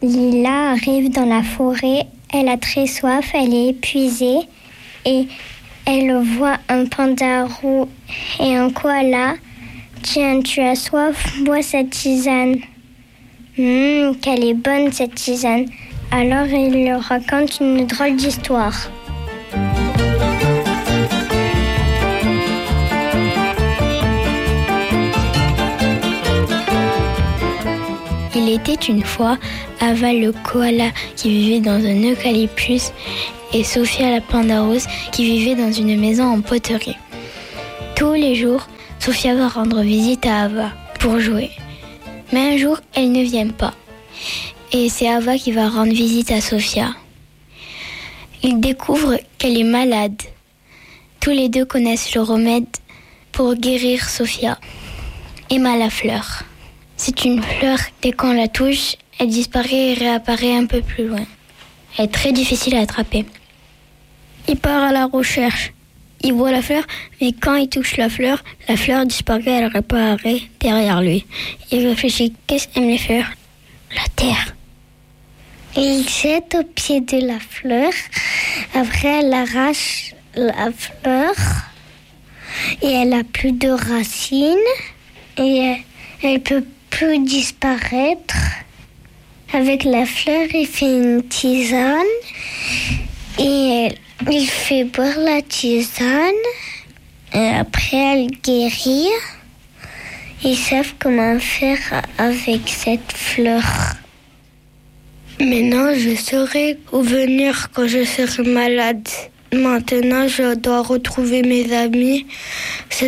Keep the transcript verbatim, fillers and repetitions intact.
Lila arrive dans la forêt, elle a très soif, elle est épuisée et elle voit un panda roux et un koala. Tiens, tu as soif, bois cette tisane. Hum, qu'elle est bonne cette tisane. Alors il leur raconte une drôle d'histoire. Il était une fois Ava le koala qui vivait dans un eucalyptus et Sophia la panda rose qui vivait dans une maison en poterie. Tous les jours, Sophia va rendre visite à Ava pour jouer. Mais un jour, elle ne vient pas. Et c'est Ava qui va rendre visite à Sophia. Ils découvrent qu'elle est malade. Tous les deux connaissent le remède pour guérir Sophia. Emma la fleur. C'est une fleur, dès qu'on la touche, elle disparaît et réapparaît un peu plus loin. Elle est très difficile à attraper. Il part à la recherche. Il voit la fleur, mais quand il touche la fleur, la fleur disparaît, elle réapparaît derrière lui. Il réfléchit, qu'est-ce qu'aiment les fleurs ? La terre. Il jette au pied de la fleur. Après, elle arrache la fleur. Et elle a plus de racines. Et elle peut plus disparaître. Avec la fleur, il fait une tisane. Et il fait boire la tisane. Et après, elle guérit. Ils savent comment faire avec cette fleur. Maintenant, je saurai où venir quand je serai malade. Maintenant, je dois retrouver mes amis.